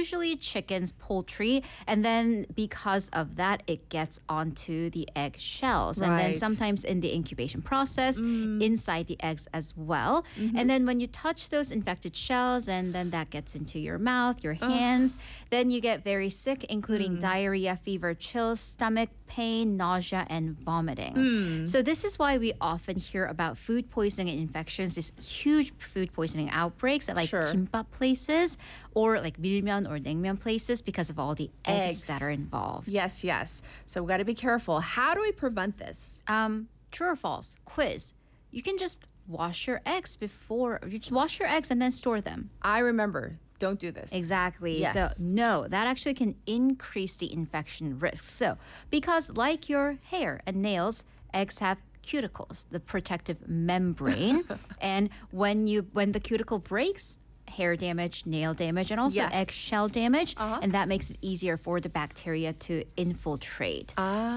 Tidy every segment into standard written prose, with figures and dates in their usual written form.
usually chickens, poultry, and then because of that, it gets onto the egg shells. And then sometimes in the incubation process, inside the eggs as well. And then when you touch those infected shells, and then that gets into your mouth, your hands, then you get very sick, including diarrhea, fever, chills, stomach pain, nausea, and vomiting. So this is why we often hear about food poisoning and infections, these huge food poisoning outbreaks at like kimbap places or like 밀면 or naengmyeon places because of all the eggs that are involved. Yes, yes. So we got to be careful. How do we prevent this? True or false? Quiz. You can just wash your eggs and then store them. I remember. Don't do this. Exactly. Yes. So no, that actually can increase the infection risk. So because like your hair and nails, eggs have cuticles, the protective membrane. And when the cuticle breaks, hair damage, nail damage, and also eggshell damage, and that makes it easier for the bacteria to infiltrate.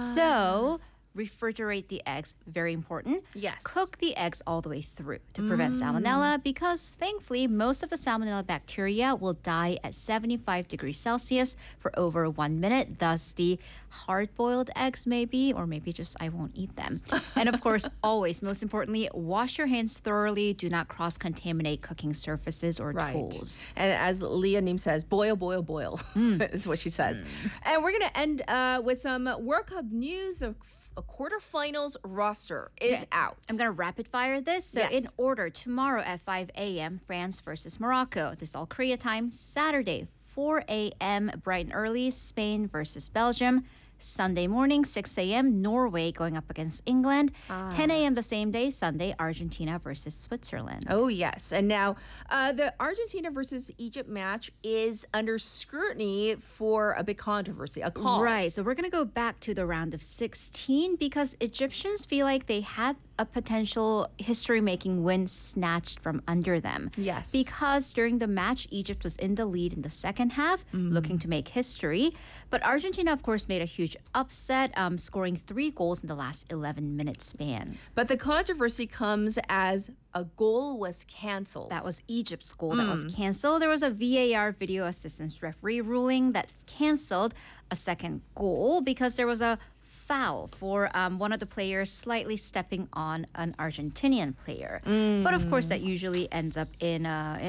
So refrigerate the eggs, very important. Yes. Cook the eggs all the way through to prevent salmonella because thankfully most of the salmonella bacteria will die at 75 degrees Celsius for over 1 minute. Thus the hard-boiled eggs maybe, or maybe just I won't eat them. And of course, always, most importantly, wash your hands thoroughly. Do not cross-contaminate cooking surfaces or tools. And as Leah Nim says, boil, boil, boil is what she says. And we're going to end with some World Cup news. A quarterfinals roster is out. I'm going to rapid fire this. So in order, tomorrow at 5 a.m., France versus Morocco. This is all Korea time. Saturday, 4 a.m., bright and early, Spain versus Belgium. Sunday morning, 6 a.m., Norway going up against England. 10 a.m. the same day, Sunday, Argentina versus Switzerland. Oh, yes. And now the Argentina versus Egypt match is under scrutiny for a big controversy, a call. Right. So we're going to go back to the round of 16 because Egyptians feel like they had a potential history-making win snatched from under them. Yes. Because during the match, Egypt was in the lead in the second half, looking to make history. But Argentina, of course, made a huge upset, scoring 3 goals in the last 11-minute span. But the controversy comes as a goal was canceled. That was Egypt's goal that was canceled. There was a VAR video assistance referee ruling that canceled a second goal because there was a foul for one of the players slightly stepping on an Argentinian player. But of course, that usually ends up in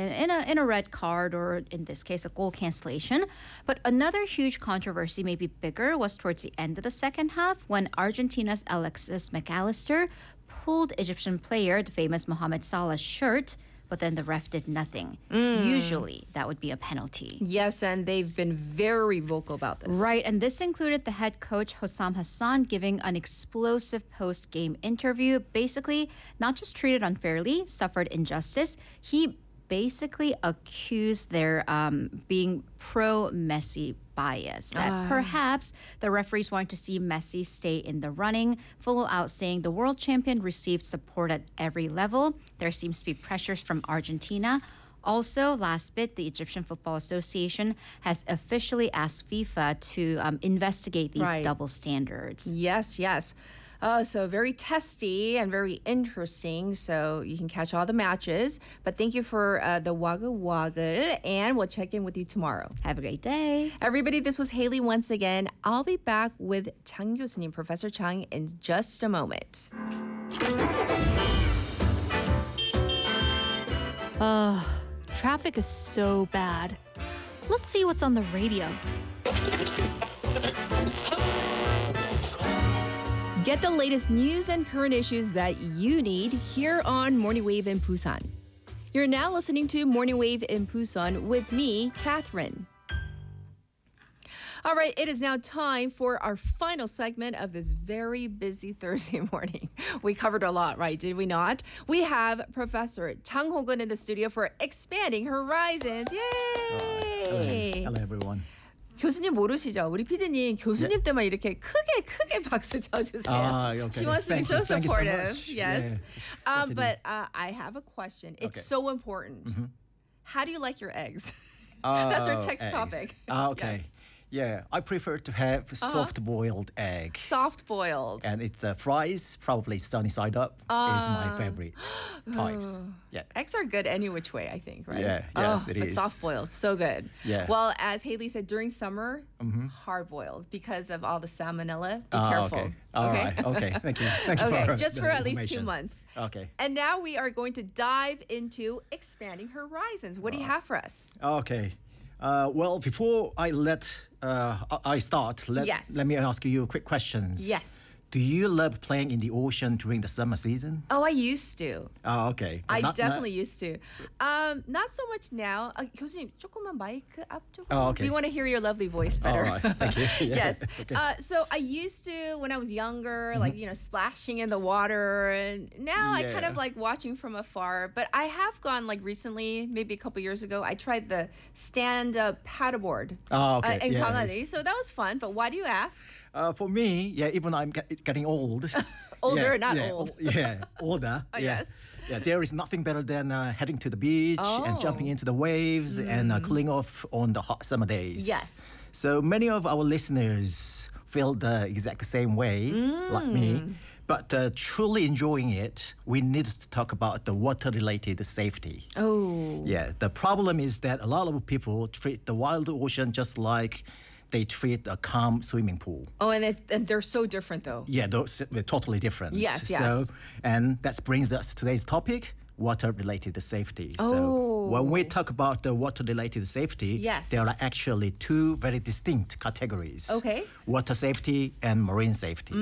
a red card or in this case, a goal cancellation. But another huge controversy, maybe bigger, was towards the end of the second half when Argentina's Alexis McAllister pulled Egyptian player, the famous Mohamed Salah's shirt, but then the ref did nothing. Usually, that would be a penalty. Yes, and they've been very vocal about this. Right, and this included the head coach, Hossam Hassan, giving an explosive post-game interview. Basically, not just treated unfairly, suffered injustice. He basically accused their being pro-Messi bias, that perhaps the referees wanted to see Messi stay in the running, full out saying the world champion received support at every level. There seems to be pressures from Argentina. Also, last bit, the Egyptian Football Association has officially asked FIFA to investigate these double standards. Yes, yes. So very testy and very interesting. So you can catch all the matches. But thank you for the waggle waggle. And we'll check in with you tomorrow. Have a great day. Everybody, this was Haley once again. I'll be back with Chang 교수님, Professor Chang, in just a moment. Traffic is so bad. Let's see what's on the radio. Get the latest news and current issues that you need here on Morning Wave in Busan. You're now listening to Morning Wave in Busan with me, Catherine. All right, it is now time for our final segment of this very busy Thursday morning. We covered a lot, right? Did we not? We have Professor Chang Ho-gun in the studio for Expanding Horizons. Yay! Hello, everyone. 교수님 모르시죠? 우리 PD님 교수님 때만 이렇게 크게 박수 쳐주세요. Okay. She wants to be so Thank you supportive. so much. Yes. Yeah. But I have a question. It's so important. How do you like your eggs? That's our text topic. Okay. Yes. Yeah, I prefer to have soft-boiled egg. Soft boiled. And it's fries, probably sunny side up, is my favorite types. Yeah. Eggs are good any which way, I think, right? Yeah, yes, it but is. soft boiled, so good. Yeah. Well, as Haley said, during summer, hard boiled because of all the salmonella. Be careful. Okay. All right. Okay. Thank you. Thank you Okay, for just the for at least 2 information. months. Okay. And now we are going to dive into expanding horizons. What do you have for us? Okay. Well, before I start, Yes. let me ask you quick questions. Yes. Do you love playing in the ocean during the summer season? Oh, I used to. Oh, okay. I Not- definitely used to. Not so much now. 교수님, 조금만 마이크 앞쪽으로. Oh, okay. We want to hear your lovely voice better. All right. Thank you. Yeah. Yes. Okay. So I used to when I was younger, like splashing in the water, and now I kind of Yeah. like watching from afar. But I have gone like recently, maybe a couple years ago. I tried the stand-up paddleboard Oh, okay. in Yes. Gwanghwaলি. So that was fun. But why do you ask? For me, yeah, even I'm getting old. Older, yeah, not yeah, old. Yeah, older. yeah. Yes. Yeah, there is nothing better than heading to the beach and jumping Oh. into the waves and cooling off on the hot summer days. Yes. So many of our listeners feel the exact same way, like me. But truly enjoying it, we need to talk about the water-related safety. Oh. Yeah, the problem is that a lot of people treat the wild ocean just like they treat a calm swimming pool. Oh, and they're so different though. Yeah, they're totally different. Yes, So, yes. and that brings us to today's topic, water-related safety. Oh. So when we talk about the water-related safety, Yes. there are actually two very distinct categories. Okay. Water safety and marine safety.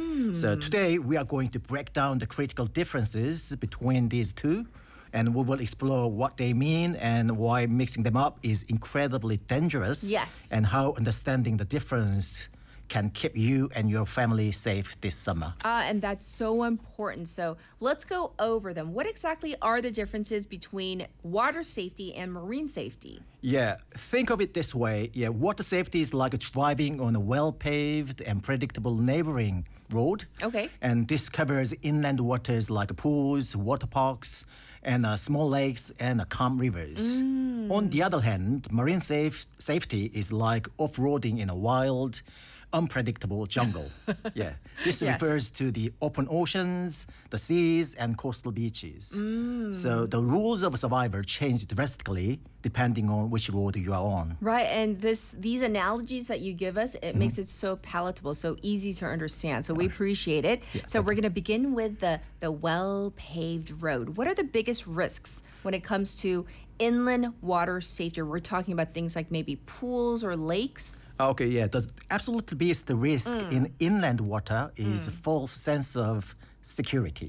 So today we are going to break down the critical differences between these two, and we will explore what they mean and why mixing them up is incredibly dangerous. Yes. And how understanding the difference can keep you and your family safe this summer. And that's so important. So let's go over them. What exactly are the differences between water safety and marine safety? Yeah, think of it this way. Yeah, water safety is like driving on a well-paved and predictable neighboring road. Okay. And this covers inland waters like pools, water parks, and small lakes and calm rivers. On the other hand, marine safety is like off-roading in a wild, unpredictable jungle. Yeah, this Yes. refers to the open oceans, the seas, and coastal beaches. So the rules of survival change drastically depending on which road you are on. Right, and these analogies that you give us, it makes it so palatable, so easy to understand. So we appreciate it. So we're going to begin with the well-paved road. What are the biggest risks when it comes to inland water safety? We're talking about things like maybe pools or lakes. Okay, yeah. The absolute biggest risk in inland water is false sense of security.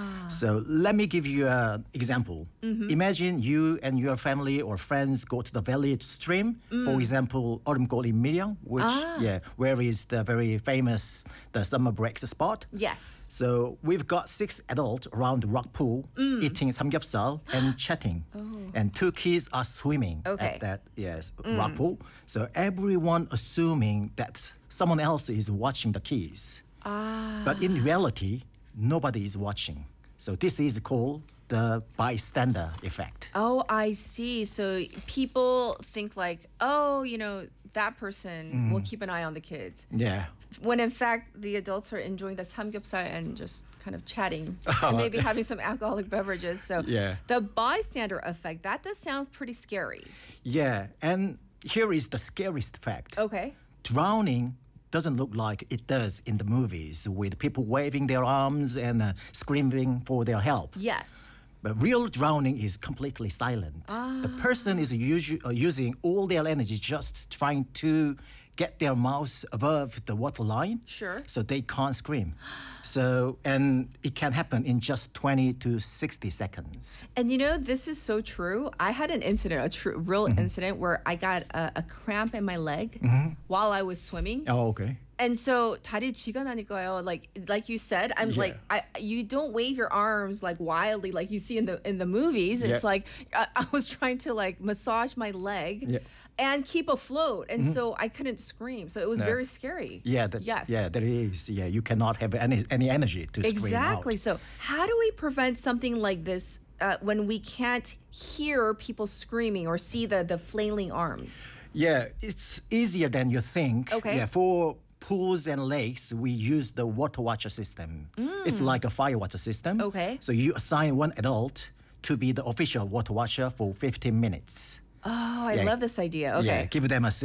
So let me give you an example. Imagine you and your family or friends go to the village stream, for example, Orumgol in Myeong, which where is the very famous the summer breaks spot. Yes. So we've got 6 adults around the rock pool eating samgyeopsal and chatting. And 2 kids are swimming Okay. at that rock pool. So everyone assuming that someone else is watching the kids. But in reality, nobody is watching. So this is called the bystander effect. Oh, I see. So people think like, oh, that person will keep an eye on the kids. Yeah. When in fact, the adults are enjoying the samgyeopsal and just kind of chatting and maybe having some alcoholic beverages. So Yeah. the bystander effect, that does sound pretty scary. Yeah. And here is the scariest fact. Okay. Drowning doesn't look like it does in the movies with people waving their arms and screaming for their help. Yes. But real drowning is completely silent. The person is using all their energy just trying to get their mouth above the water line. Sure. So they can't scream. So, and it can happen in just 20 to 60 seconds. And this is so true. I had an incident, a real incident where I got a cramp in my leg while I was swimming. Oh, okay. And so 다리 쥐가 나니까요. Like you said, I'm Yeah. you don't wave your arms like wildly like you see in the movies. It's Yeah. like I was trying to like massage my leg Yeah. and keep afloat, and so I couldn't scream. So it was very scary. Yeah, yes. Yeah, there is. Yeah, you cannot have any energy to scream out. Exactly. So how do we prevent something like this when we can't hear people screaming or see the flailing arms? Yeah, it's easier than you think. Okay. Yeah, for pools and lakes, we use the water watcher system. It's like a fire water system. Okay. So you assign one adult to be the official water watcher for 15 minutes. Oh, I love this idea. Okay. Yeah, give them a